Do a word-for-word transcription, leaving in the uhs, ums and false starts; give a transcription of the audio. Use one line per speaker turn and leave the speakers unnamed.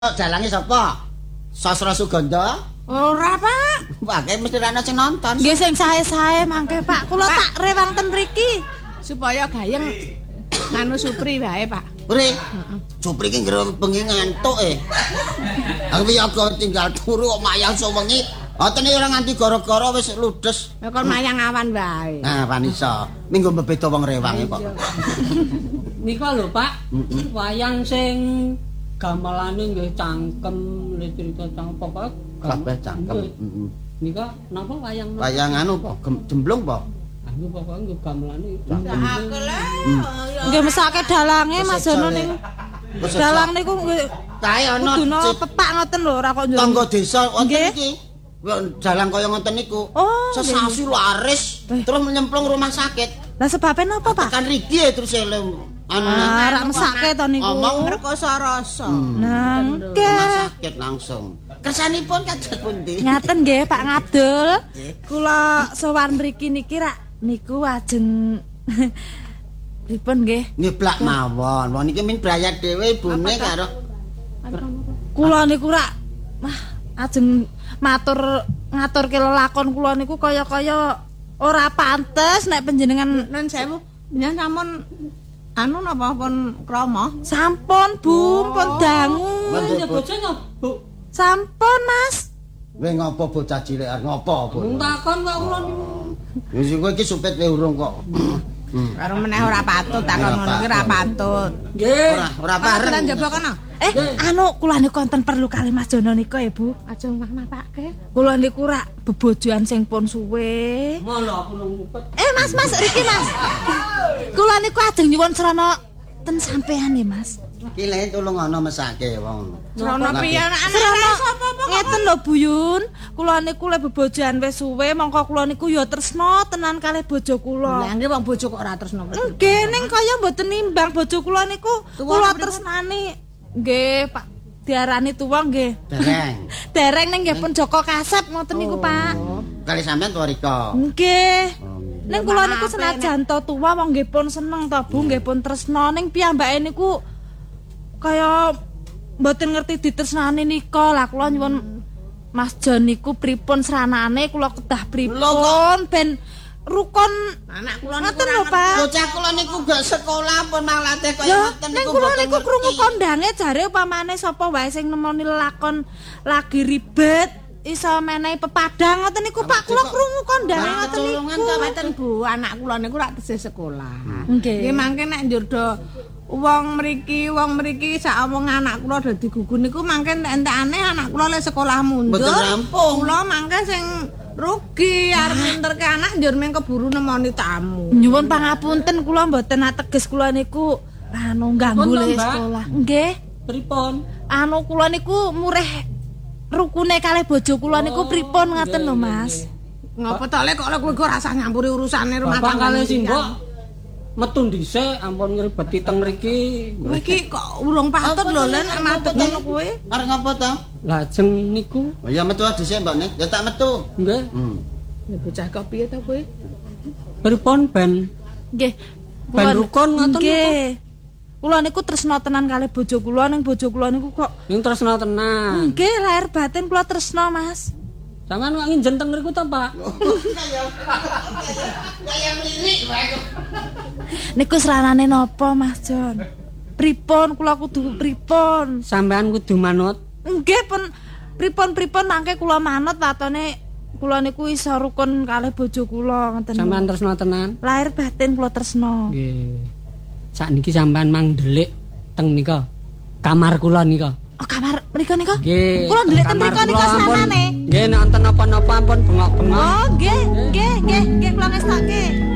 Dalange sapa? Sastra Suganda?
Ora, Pak.
Wah, kayak mesti ana sing nonton.
Nggih sing sae-sae mangke, Pak. Kula tak rewang ten mriki supaya gayeng nganu Supri wae, Pak.
Pri. Supri ki ngrem bengi ngantuk e. Aku wiyaga tinggal turu kok mayang sewengi. Atene ora nganti gara-gara wis ludes.
Ya kon mayang awan wae.
Nah, Vanessa, minggu bebeda wong rewange kok.
Nika lho, Pak. Wayang sing gamelane nggih cangkem, le cerita cangkem pokoke
Kabeh cangkem. Heeh.
Nika napa wayang napa?
Wayang anu po, jemblung po.
Anu pokoke nggih gamelane
Nggih mesake dalange Mas Jono ning dalang niku nggih
kae ana
kuduna pepak ngoten lho ora kok njur.
tangga desa wonten iki. Dalang kaya ngoten niku.
Oh,
sesasi laris terus nyemplung rumah sakit.
Lah sebabnya napa, Pak?
Kan rigi terus elem anu
Ah, rak mesake to niku.
Omong
rekoso rasa.
Hmm.
Nah,
rumah
nggih.
sakit langsung. Kersanipun kados pundi?
Ngaten nggih Pak Ngabdul. Kula sowan mriki niki rak niku ajeng pripun nggih?
Nyeblak mawon. Wong niki min brayat dhewe ibune karo
Kula niku rak wah ajeng matur ngaturke lelakon kula niku kaya-kaya ora pantes nek panjenengan
Nun sewu, jenengan sampun anu napa pun krama?
sampun Bu, pun dangu.
Ya bojo no, Bu.
Sampun Mas.
kowe ngopo bocah cilik arep ngopo Bu?
Wong takon kok kula niku.
Wis kowe iki supit kowe urung kok.
Karo meneh ora patut takon ngono ki ora patut.
Nggih.
Ora ora bareng.
Kan njaba kono.
Eh, anu kula niku konten perlu kali Mas Jono niku ya Bu. Aja mah-mahake. Kula niku rak bebojoan sing pun suwe.
Malah aku nang ngupet.
Eh Mas, Mas, Riki Mas. Kula niku ajeng nyuwun srana ten sampean nih Mas.
Ki le tulung ana mesake wong.
Srana piye anak
Srana ngeten lho Buyun. Kula niku le bebojoan wis suwe, mongko kula niku ya tresna tenan kalih bojo kula.
Lah nggih wong bojo kok ora tresno.
Nggih ning kaya mboten nimbang bojo kula niku kula tresnani. Nggih, Pak. Diarani tuwa nggih.
Dereng.
Dereng ning nggih pun Joko Kasep ngoten niku, Pak.
Kali sampean tuwa rika.
Nggih. Ning kula niku senajan to tuwa wong nggih pun seneng to Bu, nggih pun tresna ning piyambake niku kaya mboten ngerti ditresnani nika. Lah kula nyuwun Mas Jon niku pripun sranane kula kedah pripun ben rukun
Anak kula
ngoten lho Pak.
Bocah kula niku gak sekolah pun malah latih kaya
Ya,
ngoten
ning
niku.
kula
mboten
niku krungu
ngerti.
kondange jare upamane sapa wae sing nemoni lelakon lagi ribet iso menehi pepadang ngoten niku Pak kula krungu kondange
Nah,
ngoten
kecolongan
niku.
ta,
Mboten Bu, anak kula niku rak tesih sekolah.
Nggih.
Nggih mangke nek njur do wong mriki, wong mriki sak omong anak kula dadi gugu niku mangke entek-entekane anak kula le sekolah mundur.
Mboten rampung.
Kula mangke sing rugi arep ngenterke anak njur meng keburu nemoni tamu.
Nyuwun pangapunten kula mboten ateges kula niku anu ganggu
Pun to,
le
Mbak?
sekolah. Nggih.
Pripun?
Anu kula niku murih rukune kalih bojo kula niku pripun ngaten lho Mas.
Ngopo to le kok kowe ora usah nyampuri urusane rumah
Bapak
tangga
kalih simbok metu dhisik ampun ngribeti teng mriki.
Kowe iki kok urung patut lho len madhep ngono kowe.
Arep ngopo to?
Lajeng niku
Oh ya metu dhisik Mbak Nek. Ya tak metu.
nggih
Hmm.
Ya bocah kok piye to kowe?
pripun ben
Nggih.
ben rukun ngoten napa?
Nggih. Kula niku tresna tenan kalih bojo kula ning bojo kula niku kok
Ning tresna tenan.
nggih lahir batin kula tresna Mas.
Sampeyan kok nginjen teng mriku to, Pak?
Niku seranane napa Mas Jon? Pripun kula kudu pripun?
Sampeyan kudu manut.
Nggih pun pripun-pripun mangke kula manut watone kula niku iso rukun kalih bojo kula ngoten.
Sampeyan tresna tenan.
Lahir batin kula tresna.
Nggih. Sakniki sampeyan mang ndelik teng nika. Kamar kula nika.
Oh kamar mriko nika?
Nggih.
Kula ndelik ten
kamar
mriko nika
kula ampun.
sanane.
Nggih nek wonten napa-napa ampun bengok-bengok.
Oh nggih, nggih, nggih, nggih kula ngestake.